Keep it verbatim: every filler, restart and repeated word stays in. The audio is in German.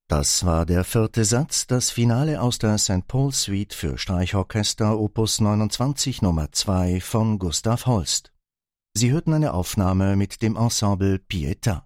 Das war der vierte Satz, das Finale aus der Sankt Paul Suite für Streichorchester Opus neunundzwanzig Nummer zwei von Gustav Holst. Sie hörten eine Aufnahme mit dem Ensemble Pietà.